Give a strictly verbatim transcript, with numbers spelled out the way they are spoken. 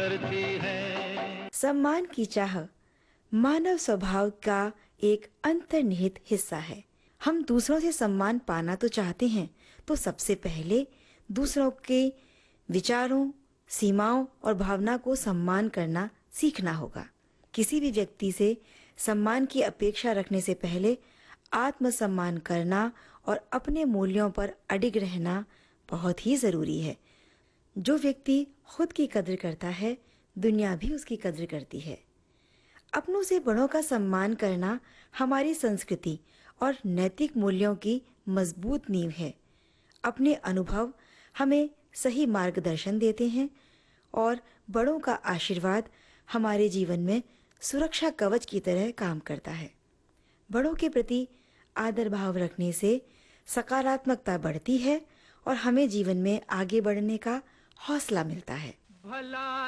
भरती है। सम्मान की चाह मानव स्वभाव का एक अंतर्निहित हिस्सा है। हम दूसरों से सम्मान पाना तो चाहते हैं, तो सबसे पहले दूसरों के विचारों, सीमाओं और भावना को सम्मान करना सीखना होगा। किसी भी व्यक्ति से सम्मान की अपेक्षा रखने से पहले आत्मसम्मान करना और अपने मूल्यों पर अडिग रहना बहुत ही जरूरी है। जो व्यक्ति खुद की कद्र करता है, दुनिया भी उसकी कद्र करती है। अपनों से बड़ों का सम्मान करना हमारी संस्कृति और नैतिक मूल्यों की मजबूत नींव है। अपने अनुभव हमें सही मार्गदर्शन देते हैं और बड़ों का आशीर्वाद हमारे जीवन में सुरक्षा कवच की तरह काम करता है। बड़ों के प्रति आदर भाव रखने से सकारात्मकता बढ़ती है और हमें जीवन में आगे बढ़ने का हौसला मिलता है। भला